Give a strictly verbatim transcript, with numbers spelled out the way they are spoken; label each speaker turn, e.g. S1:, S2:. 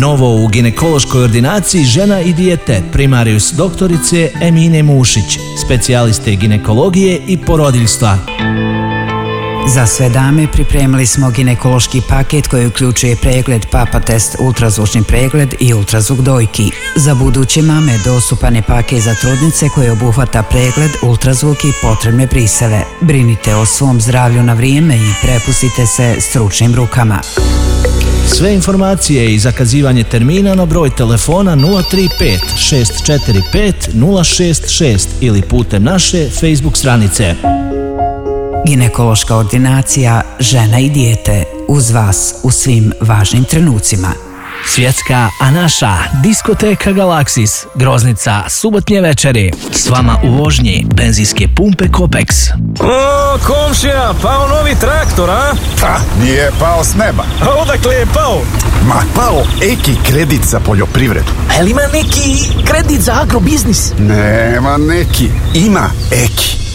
S1: Novo u ginekološkoj ordinaciji Žena i dijete, primarius doktorice Emine Mušić, specijaliste ginekologije i porodiljstva.
S2: Za sve dame pripremili smo ginekološki paket koji uključuje pregled, papa test, ultrazvučni pregled i ultrazvuk dojki. Za buduće mame dostupan je paket za trudnice koji obuhvata pregled, ultrazvuk i potrebne briseve. Brinite o svom zdravlju na vrijeme i prepustite se stručnim rukama.
S1: Sve informacije i zakazivanje termina na broj telefona nula tri pet šest četiri pet nula šest šest ili putem naše Facebook stranice.
S2: Ginekološka ordinacija Žena i dijete, uz vas u svim važnim trenucima.
S1: Svjetska, a naša diskoteka Galaksis, Groznica, subotnje večeri. S vama u vožnji benzinske pumpe Kopex.
S3: O, komšija, pao novi traktor, a?
S4: Pa, nije pao s neba.
S3: A odakle je pao?
S4: Ma, pao Eki kredit za poljoprivredu.
S3: A jel ima neki kredit za agrobiznis?
S4: Nema neki, ima Eki.